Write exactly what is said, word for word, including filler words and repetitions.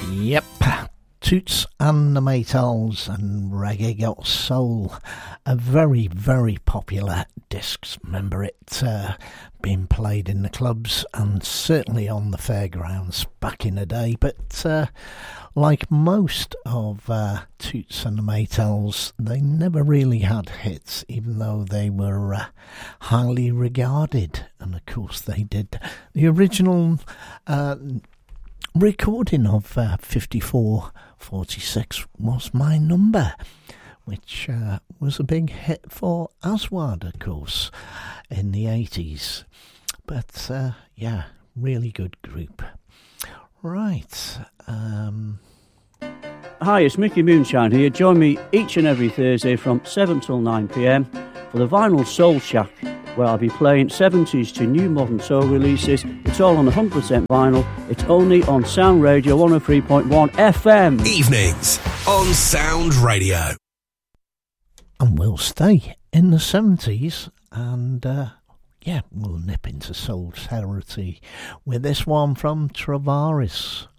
Yep, Toots and the Maytals and Reggae Got Soul, a very, very popular disc. Remember it uh, being played in the clubs and certainly on the fairgrounds back in the day. But uh, like most of uh, Toots and the Maytals, they never really had hits, even though they were uh, highly regarded. And of course they did. The original Uh, recording of uh, fifty-four forty-six was My Number, which uh, was a big hit for Aswad, of course, in the eighties. But uh, yeah, really good group. Right. Um... Hi, it's Mickey Moonshine here. Join me each and every Thursday from seven till nine p m for the Vinyl Soul Shack, where I'll be playing seventies to new modern soul releases. It's all on one hundred percent vinyl. It's only on Sound Radio one oh three point one F M. Evenings on Sound Radio. And we'll stay in the seventies and, uh, yeah, we'll nip into soul territory with this one from Travaris.